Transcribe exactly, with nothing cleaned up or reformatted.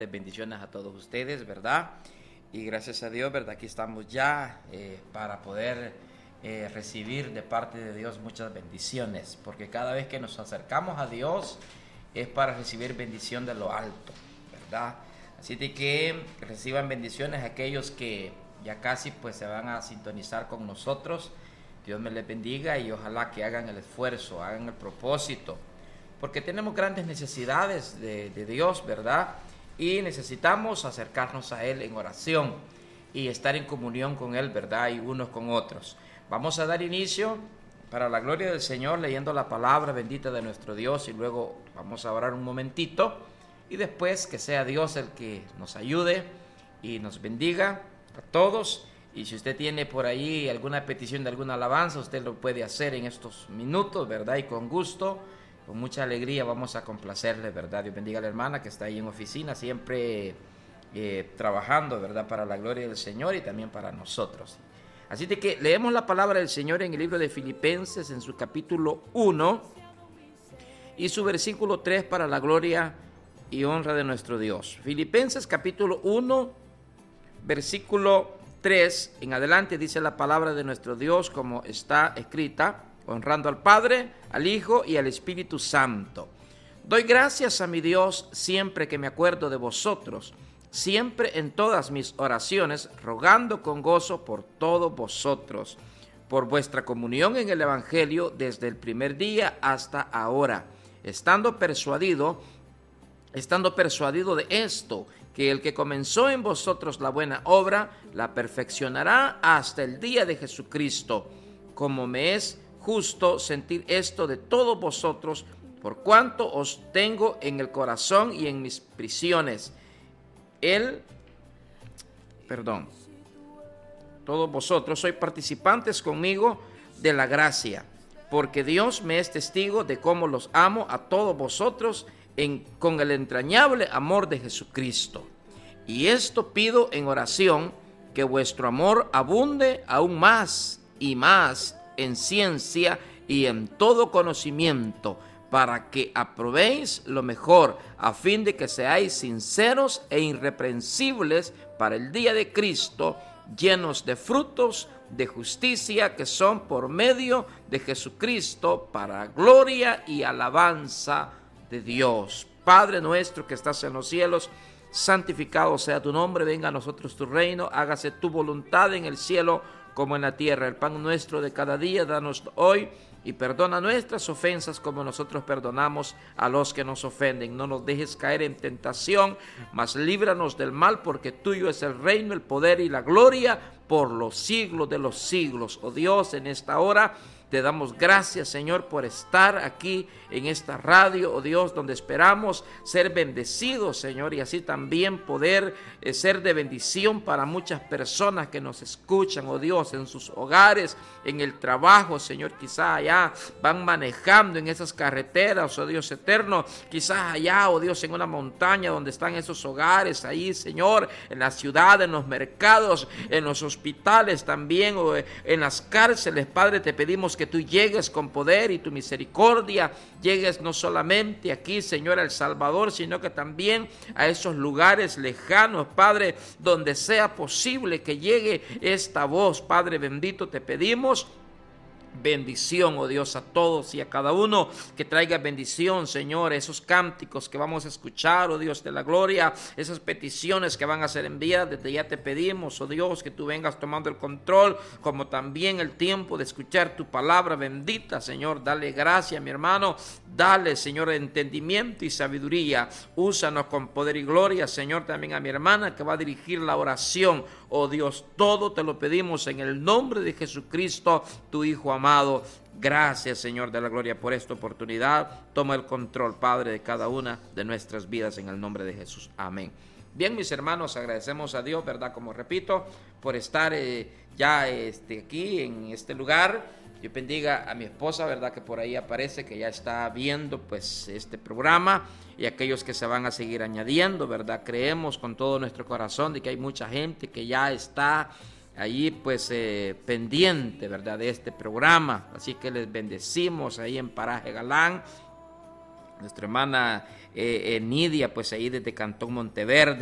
Bendiciones a todos ustedes, ¿verdad? Y gracias a Dios, ¿verdad? Aquí estamos ya eh, para poder eh, recibir de parte de Dios muchas bendiciones, porque cada vez que nos acercamos a Dios es para recibir bendición de lo alto, ¿verdad? Así de que reciban bendiciones aquellos que ya casi pues se van a sintonizar con nosotros. Dios me les bendiga y ojalá que hagan el esfuerzo, hagan el propósito, porque tenemos grandes necesidades de, de Dios, ¿verdad? Y necesitamos acercarnos a Él en oración y estar en comunión con Él, ¿verdad? Y unos con otros. Vamos a dar inicio para la gloria del Señor leyendo la palabra bendita de nuestro Dios y luego vamos a orar un momentito y después que sea Dios el que nos ayude y nos bendiga a todos. Y si usted tiene por ahí alguna petición de alguna alabanza, usted lo puede hacer en estos minutos, ¿verdad? Y con gusto. Con mucha alegría vamos a complacerle, ¿verdad? Dios bendiga a la hermana que está ahí en oficina, siempre eh, trabajando, ¿verdad? Para la gloria del Señor y también para nosotros. Así de que leemos la palabra del Señor en el libro de Filipenses, en su capítulo uno, y su versículo tres para la gloria y honra de nuestro Dios. Filipenses capítulo uno, versículo tres, en adelante dice la palabra de nuestro Dios como está escrita: honrando al Padre, al Hijo y al Espíritu Santo. Doy gracias a mi Dios siempre que me acuerdo de vosotros, siempre en todas mis oraciones, rogando con gozo por todos vosotros, por vuestra comunión en el Evangelio desde el primer día hasta ahora, estando persuadido, estando persuadido de esto, que el que comenzó en vosotros la buena obra, la perfeccionará hasta el día de Jesucristo, como me es justo sentir esto de todos vosotros, por cuanto os tengo en el corazón y en mis prisiones. Él, perdón, todos vosotros sois participantes conmigo de la gracia, porque Dios me es testigo de cómo los amo a todos vosotros en, con el entrañable amor de Jesucristo. Y esto pido en oración, que vuestro amor abunde aún más y más en ciencia y en todo conocimiento, para que aprobéis lo mejor, a fin de que seáis sinceros e irreprensibles para el día de Cristo, llenos de frutos de justicia que son por medio de Jesucristo, para gloria y alabanza de Dios. Padre nuestro que estás en los cielos, santificado sea tu nombre, venga a nosotros tu reino, hágase tu voluntad en el cielo como en la tierra. El pan nuestro de cada día, danos hoy, y perdona nuestras ofensas como nosotros perdonamos a los que nos ofenden. No nos dejes caer en tentación, mas líbranos del mal, porque tuyo es el reino, el poder y la gloria por los siglos de los siglos. Oh Dios, en esta hora te damos gracias, Señor, por estar aquí en esta radio, oh Dios, donde esperamos ser bendecidos, Señor, y así también poder eh, ser de bendición para muchas personas que nos escuchan, oh Dios, en sus hogares, en el trabajo, Señor. Quizás allá van manejando en esas carreteras, oh Dios eterno, quizás allá, oh Dios, en una montaña donde están esos hogares, ahí, Señor, en la ciudad, en los mercados, en los hospitales también, o en las cárceles. Padre, te pedimos que que tú llegues con poder y tu misericordia, llegues no solamente aquí, Señor, a El Salvador, sino que también a esos lugares lejanos, Padre, donde sea posible que llegue esta voz. Padre bendito, te pedimos bendición, oh Dios, a todos y a cada uno, que traiga bendición, Señor, esos cánticos que vamos a escuchar, oh Dios de la gloria, esas peticiones que van a ser enviadas, desde ya te pedimos, oh Dios, que tú vengas tomando el control, como también el tiempo de escuchar tu palabra bendita, Señor. Dale gracia a mi hermano, dale, Señor, entendimiento y sabiduría, úsanos con poder y gloria, Señor, también a mi hermana que va a dirigir la oración, oh Dios, todo te lo pedimos en el nombre de Jesucristo, tu Hijo amado. Gracias, Señor de la gloria, por esta oportunidad. Toma el control, Padre, de cada una de nuestras vidas en el nombre de Jesús. Amén. Bien, mis hermanos, agradecemos a Dios, ¿verdad? Como repito, por estar eh, ya este, aquí en este lugar. Dios bendiga a mi esposa, ¿verdad? Que por ahí aparece, que ya está viendo pues este programa, y aquellos que se van a seguir añadiendo, ¿verdad? Creemos con todo nuestro corazón de que hay mucha gente que ya está ahí pues eh, pendiente, ¿verdad? De este programa. Así que les bendecimos ahí en Paraje Galán, nuestra hermana eh, eh, Nidia, pues ahí desde Cantón Monteverde.